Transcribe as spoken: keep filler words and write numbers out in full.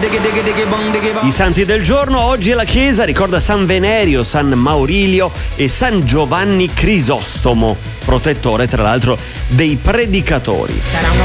I santi del giorno oggi la Chiesa ricorda San Venerio, San Maurilio e San Giovanni Crisostomo, protettore tra l'altro dei predicatori. Sarà una